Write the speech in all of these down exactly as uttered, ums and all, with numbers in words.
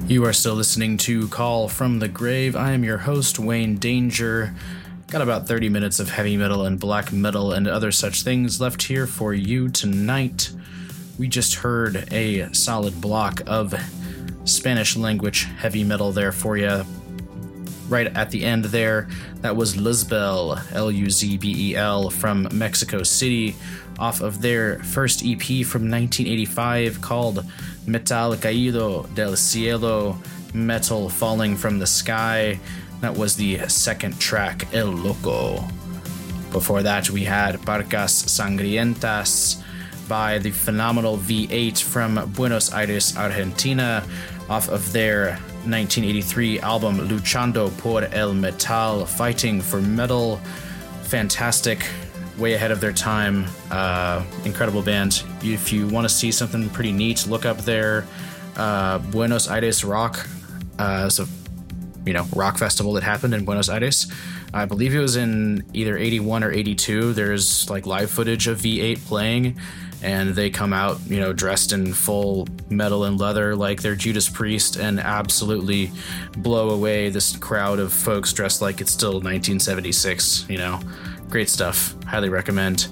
You are still listening to Call from the Grave. I am your host, Wayne Danger. Got about thirty minutes of heavy metal and black metal and other such things left here for you tonight. We just heard a solid block of Spanish language heavy metal there for you. Right at the end there, that was Luzbel, L U Z B E L, from Mexico City, off of their first E P from nineteen eighty-five called Metal Caído del Cielo, Metal Falling from the Sky. That was the second track, El Loco. Before that, we had Barcas Sangrientas by the phenomenal V eight from Buenos Aires, Argentina, off of their nineteen eighty-three album Luchando por el Metal, Fighting for Metal. Fantastic, way ahead of their time, uh, incredible band. If you want to see something pretty neat, look up their uh, Buenos Aires Rock, uh, so you know, rock festival that happened in Buenos Aires. I believe it was in either eighty-one or eighty-two. There's like live footage of V eight playing, and they come out, you know, dressed in full metal and leather like they're Judas Priest, and absolutely blow away this crowd of folks dressed like it's still nineteen seventy-six, you know. Great stuff. Highly recommend.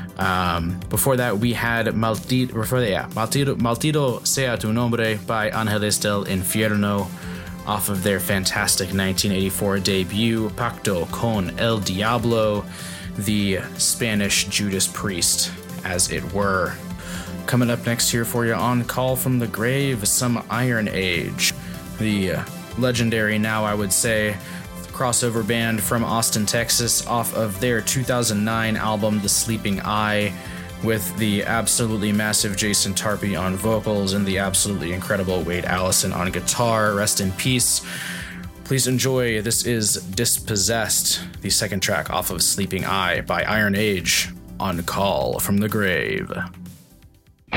Um, before that, we had Maltito, before that, yeah, Maltito, Maltito Sea Tu Nombre by Ángeles del Infierno, off of their fantastic nineteen eighty-four debut, Pacto con el Diablo, the Spanish Judas Priest, as it were. Coming up next here for you on Call from the Grave, some Iron Age, the legendary, now I would say, crossover band from Austin, Texas, off of their two thousand nine album, The Sleeping Eye, with the absolutely massive Jason Tarpey on vocals and the absolutely incredible Wade Allison on guitar. Rest in peace. Please enjoy. This is Dispossessed, the second track off of Sleeping Eye by Iron Age, on Call from the Grave.